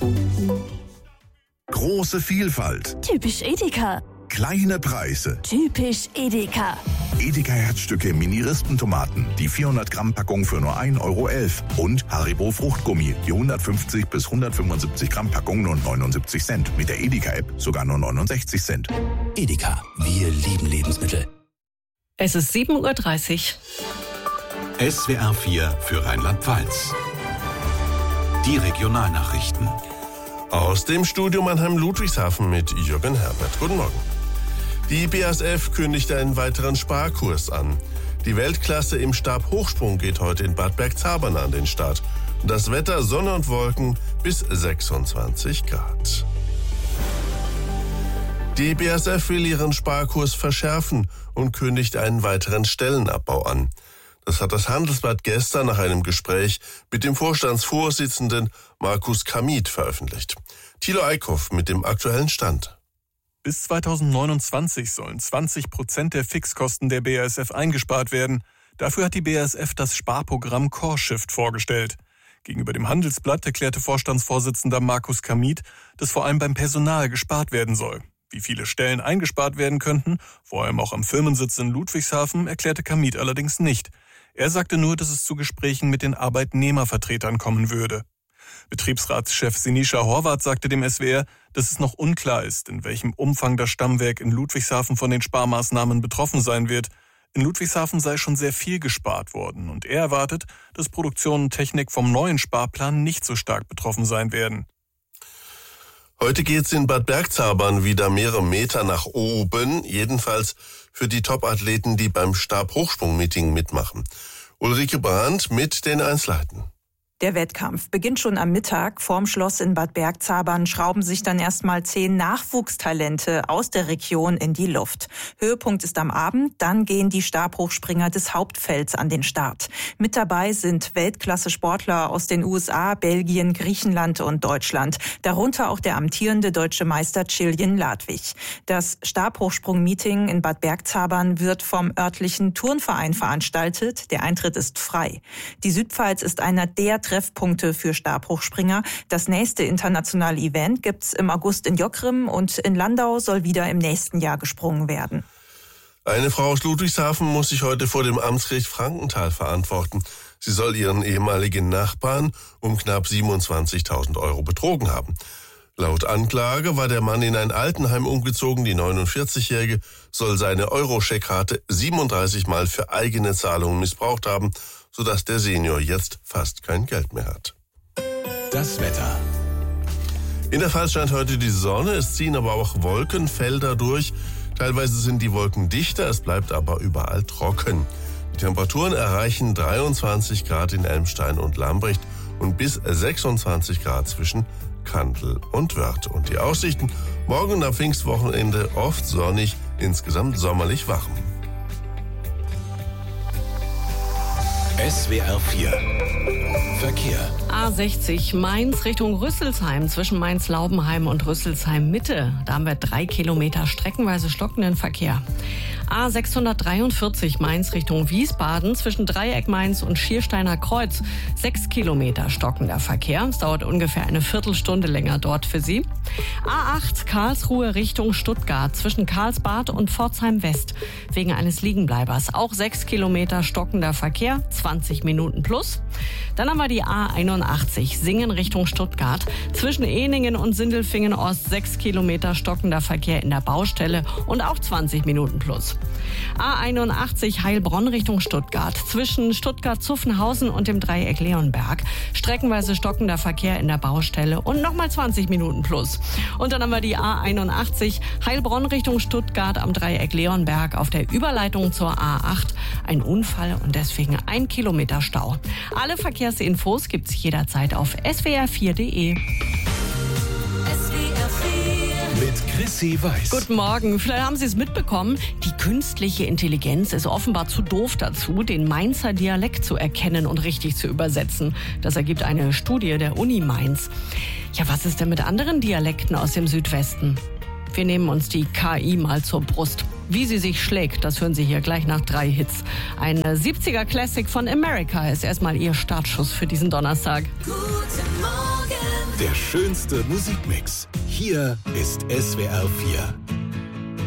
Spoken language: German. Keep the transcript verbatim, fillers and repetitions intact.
Große Vielfalt. Typisch Edeka. Kleine Preise. Typisch Edeka. Edeka Herzstücke Mini-Rispentomaten, die vierhundert Gramm Packung für nur ein Euro elf. Und Haribo Fruchtgummi, die hundertfünfzig bis hundertfünfundsiebzig Gramm Packung nur neunundsiebzig Cent. Mit der Edeka-App sogar nur neunundsechzig Cent. Edeka, wir lieben Lebensmittel. Es ist sieben Uhr dreißig. S W R vier für Rheinland-Pfalz. Die Regionalnachrichten. Aus dem Studio Mannheim-Ludwigshafen mit Jürgen Herbert. Guten Morgen. Die B A S F kündigt einen weiteren Sparkurs an. Die Weltklasse im Stabhochsprung geht heute in Bad Bergzabern an den Start. Das Wetter Sonne und Wolken bis sechsundzwanzig Grad. Die B A S F will ihren Sparkurs verschärfen und kündigt einen weiteren Stellenabbau an. Das hat das Handelsblatt gestern nach einem Gespräch mit dem Vorstandsvorsitzenden Markus Kamit veröffentlicht. Thilo Eickhoff mit dem aktuellen Stand. Bis zweitausendneunundzwanzig sollen zwanzig Prozent der Fixkosten der B A S F eingespart werden. Dafür hat die B A S F das Sparprogramm CoreShift vorgestellt. Gegenüber dem Handelsblatt erklärte Vorstandsvorsitzender Markus Kamit, dass vor allem beim Personal gespart werden soll. Wie viele Stellen eingespart werden könnten, vor allem auch am Firmensitz in Ludwigshafen, erklärte Kamit allerdings nicht. Er sagte nur, dass es zu Gesprächen mit den Arbeitnehmervertretern kommen würde. Betriebsratschef Sinischa Horvath sagte dem S W R, dass es noch unklar ist, in welchem Umfang das Stammwerk in Ludwigshafen von den Sparmaßnahmen betroffen sein wird. In Ludwigshafen sei schon sehr viel gespart worden und er erwartet, dass Produktion und Technik vom neuen Sparplan nicht so stark betroffen sein werden. Heute geht's in Bad Bergzabern wieder mehrere Meter nach oben, jedenfalls für die Top-Athleten, die beim Stabhochsprung-Meeting mitmachen. Ulrike Brandt mit den Einzelheiten. Der Wettkampf beginnt schon am Mittag. Vorm Schloss in Bad Bergzabern schrauben sich dann erstmal zehn Nachwuchstalente aus der Region in die Luft. Höhepunkt ist am Abend, dann gehen die Stabhochspringer des Hauptfelds an den Start. Mit dabei sind Weltklasse-Sportler aus den U S A, Belgien, Griechenland und Deutschland. Darunter auch der amtierende deutsche Meister Cillian Ladwig. Das Stabhochsprung-Meeting in Bad Bergzabern wird vom örtlichen Turnverein veranstaltet. Der Eintritt ist frei. Die Südpfalz ist einer der Treffpunkte für Stabhochspringer. Das nächste internationale Event gibt's im August in Jockrim und in Landau soll wieder im nächsten Jahr gesprungen werden. Eine Frau aus Ludwigshafen muss sich heute vor dem Amtsgericht Frankenthal verantworten. Sie soll ihren ehemaligen Nachbarn um knapp siebenundzwanzigtausend Euro betrogen haben. Laut Anklage war der Mann in ein Altenheim umgezogen. Die neunundvierzigjährige soll seine Euro-Scheckkarte siebenunddreißig Mal für eigene Zahlungen missbraucht haben, sodass der Senior jetzt fast kein Geld mehr hat. Das Wetter. In der Pfalz scheint heute die Sonne, es ziehen aber auch Wolkenfelder durch. Teilweise sind die Wolken dichter, es bleibt aber überall trocken. Die Temperaturen erreichen dreiundzwanzig Grad in Elmstein und Lambrecht und bis sechsundzwanzig Grad zwischen Kantl und Wörth. Und die Aussichten: morgen und am Pfingstwochenende oft sonnig, insgesamt sommerlich warm. S W R vier Verkehr. A sechzig Mainz Richtung Rüsselsheim zwischen Mainz-Laubenheim und Rüsselsheim-Mitte. Da haben wir drei Kilometer streckenweise stockenden Verkehr. A sechshundertdreiundvierzig Mainz Richtung Wiesbaden zwischen Dreieck Mainz und Schiersteiner Kreuz. Sechs Kilometer stockender Verkehr. Es dauert ungefähr eine Viertelstunde länger dort für Sie. A acht Karlsruhe Richtung Stuttgart zwischen Karlsbad und Pforzheim West. Wegen eines Liegenbleibers. Auch sechs Kilometer stockender Verkehr. zwanzig Minuten plus. Dann haben wir die A einundachtzig Singen Richtung Stuttgart. Zwischen Ehningen und Sindelfingen Ost sechs Kilometer stockender Verkehr in der Baustelle und auch zwanzig Minuten plus. A einundachtzig Heilbronn Richtung Stuttgart. Zwischen Stuttgart-Zuffenhausen und dem Dreieck Leonberg. Streckenweise stockender Verkehr in der Baustelle und nochmal zwanzig Minuten plus. Und dann haben wir die A einundachtzig Heilbronn Richtung Stuttgart am Dreieck Leonberg auf der Überleitung zur A acht. Ein Unfall und deswegen ein Kilometer Stau. Alle Verkehrsinfos gibt's jederzeit auf s w r vier punkt d e. Mit Chrissy Weiß. Guten Morgen. Vielleicht haben Sie es mitbekommen, die künstliche Intelligenz ist offenbar zu doof dazu, den Mainzer Dialekt zu erkennen und richtig zu übersetzen. Das ergibt eine Studie der Uni Mainz. Ja, was ist denn mit anderen Dialekten aus dem Südwesten? Wir nehmen uns die K I mal zur Brust. Wie sie sich schlägt, das hören Sie hier gleich nach drei Hits. Ein siebziger Classic von America ist erstmal Ihr Startschuss für diesen Donnerstag. Guten Morgen Der schönste Musikmix. Hier ist S W R vier.